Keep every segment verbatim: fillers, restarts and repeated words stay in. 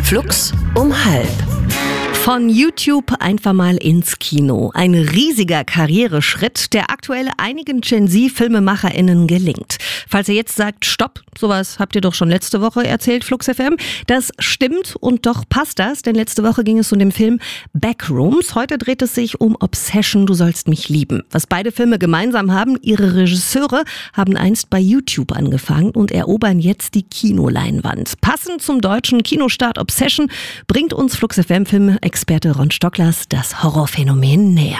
Flux um halb. Von YouTube einfach mal ins Kino. Ein riesiger Karriereschritt, der aktuell einigen Gen Z-FilmemacherInnen gelingt. Falls ihr jetzt sagt, stopp, sowas habt ihr doch schon letzte Woche erzählt, Flux F M. Das stimmt und doch passt das, denn letzte Woche ging es um den Film Backrooms. Heute dreht es sich um Obsession, du sollst mich lieben. Was beide Filme gemeinsam haben, ihre Regisseure haben einst bei YouTube angefangen und erobern jetzt die Kinoleinwand. Passend zum deutschen Kinostart Obsession bringt uns Flux F M-Film Experte Ron Stocklers das Horrorphänomen näher.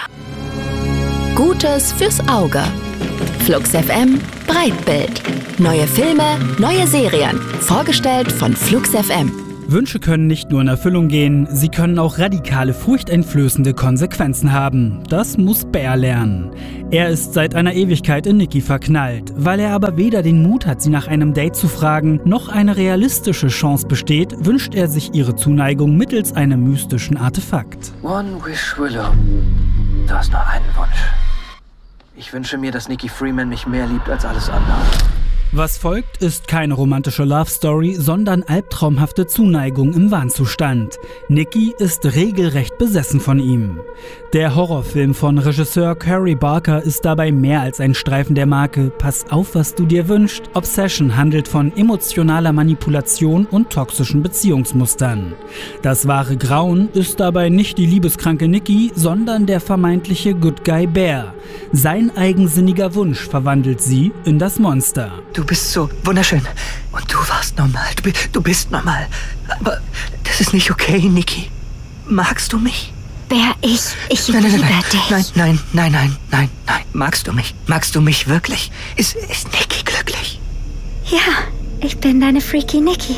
Gutes fürs Auge. Flux F M Breitbild. Neue Filme, neue Serien. Vorgestellt von Flux F M. Wünsche können nicht nur in Erfüllung gehen, sie können auch radikale, furchteinflößende Konsequenzen haben. Das muss Bear lernen. Er ist seit einer Ewigkeit in Nikki verknallt. Weil er aber weder den Mut hat, sie nach einem Date zu fragen, noch eine realistische Chance besteht, wünscht er sich ihre Zuneigung mittels einem mystischen Artefakt. One wish, Willow. Du hast nur einen Wunsch. Ich wünsche mir, dass Nikki Freeman mich mehr liebt als alles andere. Was folgt, ist keine romantische Love-Story, sondern albtraumhafte Zuneigung im Wahnzustand. Nikki ist regelrecht besessen von ihm. Der Horrorfilm von Regisseur Cory Barker ist dabei mehr als ein Streifen der Marke Pass auf, was du dir wünschst. Obsession handelt von emotionaler Manipulation und toxischen Beziehungsmustern. Das wahre Grauen ist dabei nicht die liebeskranke Nikki, sondern der vermeintliche Good Guy Bear. Sein eigensinniger Wunsch verwandelt sie in das Monster. Du bist so wunderschön. Und du warst normal. Du, bi- du bist normal. Aber das ist nicht okay, Nikki. Magst du mich? Bär, ich, ich Nein, nein, liebe nein, dich. nein, nein, nein, nein, nein, nein. Magst du mich? Magst du mich wirklich? Ist, ist Nikki glücklich? Ja, ich bin deine Freaky Nikki.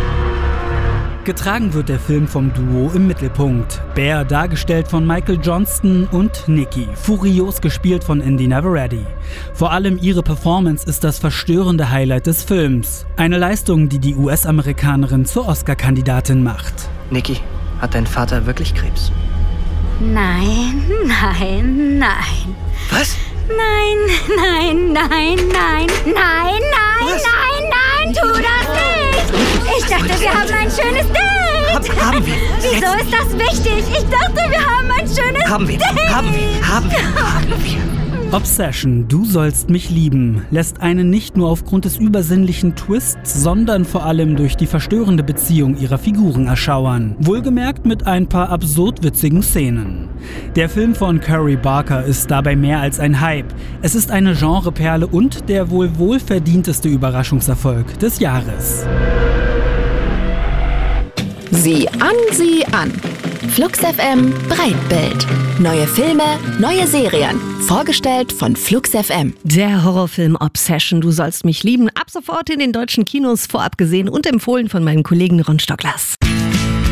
Getragen wird der Film vom Duo im Mittelpunkt. Bear, dargestellt von Michael Johnston, und Nikki, furios gespielt von Indy Navarrete. Vor allem ihre Performance ist das verstörende Highlight des Films. Eine Leistung, die die U S-Amerikanerin zur Oscar-Kandidatin macht. Nikki, hat dein Vater wirklich Krebs? Nein, nein, nein. Was? Nein, nein, nein, nein, nein, nein, Was? nein, nein, tu das nicht! Ich dachte, wir haben ein schönes Date! Hab, haben wir? Wieso Jetzt? ist das wichtig? Ich dachte, wir haben ein schönes Haben wir? Date! Haben wir? Haben wir? Haben wir? Obsession, du sollst mich lieben, lässt einen nicht nur aufgrund des übersinnlichen Twists, sondern vor allem durch die verstörende Beziehung ihrer Figuren erschauern. Wohlgemerkt mit ein paar absurd witzigen Szenen. Der Film von Cory Barker ist dabei mehr als ein Hype. Es ist eine Genreperle und der wohl wohlverdienteste Überraschungserfolg des Jahres. Sieh an, sieh an. Flux F M Breitbild. Neue Filme, neue Serien. Vorgestellt von Flux F M. Der Horrorfilm Obsession, du sollst mich lieben, ab sofort in den deutschen Kinos, vorab gesehen und empfohlen von meinem Kollegen Ron Stocklers.